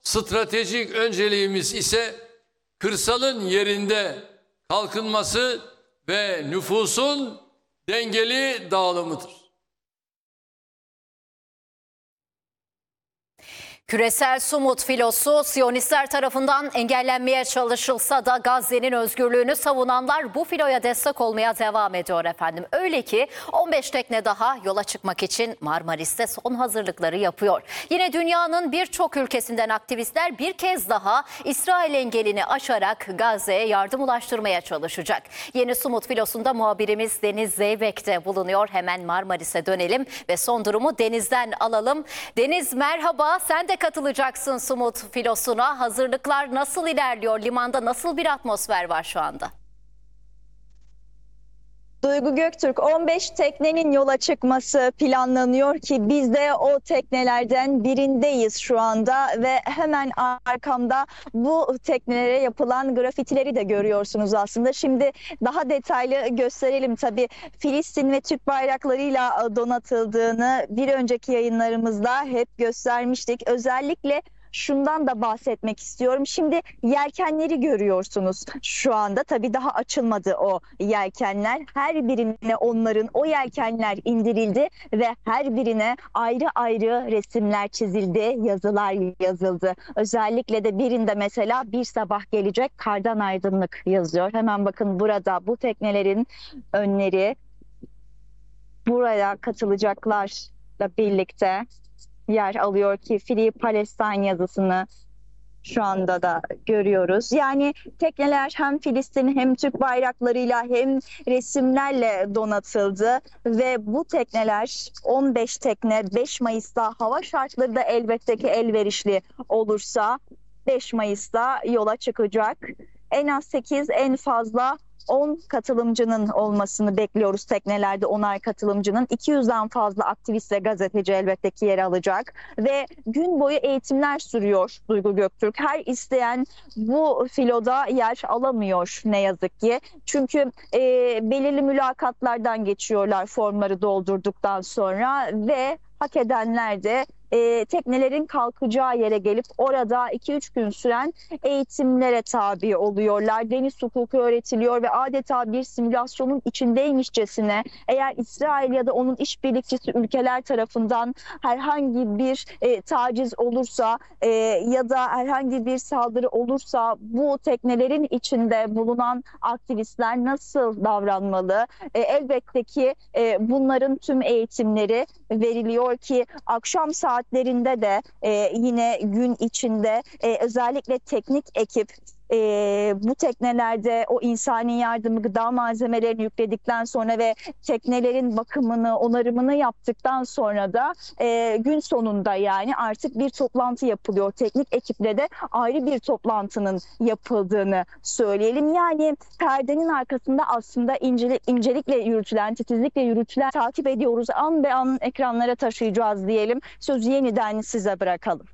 stratejik önceliğimiz ise kırsalın yerinde kalkınması ve nüfusun dengeli dağılımıdır. Küresel Sumut filosu Siyonistler tarafından engellenmeye çalışılsa da Gazze'nin özgürlüğünü savunanlar bu filoya destek olmaya devam ediyor efendim. Öyle ki 15 tekne daha yola çıkmak için Marmaris'te son hazırlıkları yapıyor. Yine dünyanın birçok ülkesinden aktivistler bir kez daha İsrail engelini aşarak Gazze'ye yardım ulaştırmaya çalışacak. Yeni Sumut filosunda muhabirimiz Deniz Zeybek'te bulunuyor. Hemen Marmaris'e dönelim ve son durumu Deniz'den alalım. Deniz merhaba, sen de katılacaksın Sumut filosuna. Hazırlıklar nasıl ilerliyor? Limanda nasıl bir atmosfer var şu anda? Duygu Göktürk, 15 teknenin yola çıkması planlanıyor ki biz de o teknelerden birindeyiz şu anda ve hemen arkamda bu teknelere yapılan grafitileri de görüyorsunuz aslında. Şimdi daha detaylı gösterelim. Tabii Filistin ve Türk bayraklarıyla donatıldığını bir önceki yayınlarımızda hep göstermiştik. Özellikle şundan da bahsetmek istiyorum. Şimdi yelkenleri görüyorsunuz şu anda. Tabii daha açılmadı o yelkenler. Her birine onların o yelkenler indirildi ve her birine ayrı ayrı resimler çizildi, yazılar yazıldı. Özellikle de birinde mesela bir sabah gelecek kardan aydınlık yazıyor. Hemen bakın burada bu teknelerin önleri, buraya katılacaklarla birlikte yer alıyor ki Free Palestine yazısını şu anda da görüyoruz. Yani tekneler hem Filistin hem Türk bayraklarıyla hem resimlerle donatıldı ve bu tekneler 15 tekne 5 Mayıs'ta hava şartları da elbette ki elverişli olursa 5 Mayıs'ta yola çıkacak. En az 8 en fazla 10 katılımcının olmasını bekliyoruz teknelerde, 10'ar katılımcının. 200'den fazla aktivist ve gazeteci elbette ki yer alacak. Ve gün boyu eğitimler sürüyor Duygu Göktürk. Her isteyen bu filoda yer alamıyor ne yazık ki. Çünkü belirli mülakatlardan geçiyorlar formları doldurduktan sonra ve hak edenler de teknelerin kalkacağı yere gelip orada 2-3 gün süren eğitimlere tabi oluyorlar. Deniz hukuku öğretiliyor ve adeta bir simülasyonun içindeymişçesine eğer İsrail ya da onun işbirlikçisi ülkeler tarafından herhangi bir taciz olursa ya da herhangi bir saldırı olursa bu teknelerin içinde bulunan aktivistler nasıl davranmalı? Elbette ki bunların tüm eğitimleri veriliyor ki akşam saatlerinde de yine gün içinde özellikle teknik ekip bu teknelerde o insani yardımı, gıda malzemelerini yükledikten sonra ve teknelerin bakımını, onarımını yaptıktan sonra da gün sonunda yani artık bir toplantı yapılıyor. Teknik ekiple de ayrı bir toplantının yapıldığını söyleyelim. Yani perdenin arkasında aslında incelikle yürütülen, titizlikle yürütülen takip ediyoruz. An be an ekranlara taşıyacağız diyelim. Sözü yeniden size bırakalım.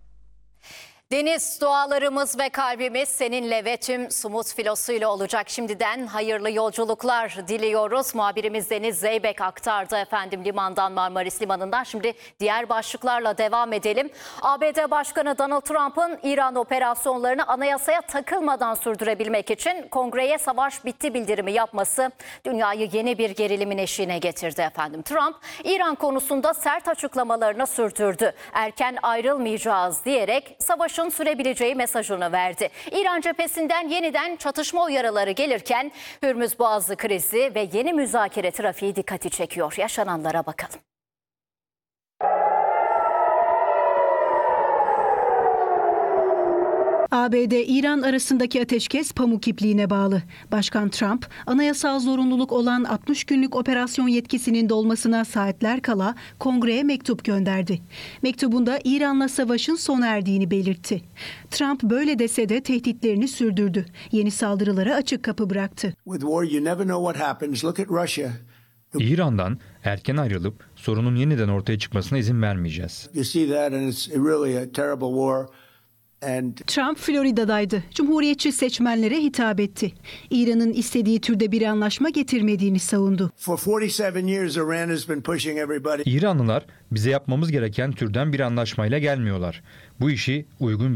Deniz, dualarımız ve kalbimiz seninle ve tüm Sumut filosuyla olacak. Şimdiden hayırlı yolculuklar diliyoruz. Muhabirimiz Deniz Zeybek aktardı efendim limandan, Marmaris Limanı'ndan. Şimdi diğer başlıklarla devam edelim. ABD Başkanı Donald Trump'ın İran operasyonlarını anayasaya takılmadan sürdürebilmek için Kongreye savaş bitti bildirimi yapması dünyayı yeni bir gerilimin eşiğine getirdi efendim. Trump, İran konusunda sert açıklamalarını sürdürdü. Erken ayrılmayacağız diyerek savaşın sürebileceği mesajını verdi. İran cephesinden yeniden çatışma uyarıları gelirken Hürmüz Boğazı krizi ve yeni müzakere trafiği dikkati çekiyor. Yaşananlara bakalım. ABD-İran arasındaki ateşkes pamuk ipliğine bağlı. Başkan Trump, anayasal zorunluluk olan 60 günlük operasyon yetkisinin dolmasına saatler kala Kongreye mektup gönderdi. Mektubunda İran'la savaşın sona erdiğini belirtti. Trump böyle dese de tehditlerini sürdürdü. Yeni saldırılara açık kapı bıraktı. İran'dan erken ayrılıp sorunun yeniden ortaya çıkmasına izin vermeyeceğiz. Trump Florida'daydı. Cumhuriyetçi seçmenlere hitap etti. İran'ın istediği türde bir anlaşma getirmediğini savundu. İranlılar bize yapmamız gereken türden bir anlaşmayla gelmiyorlar. Bu işi uygun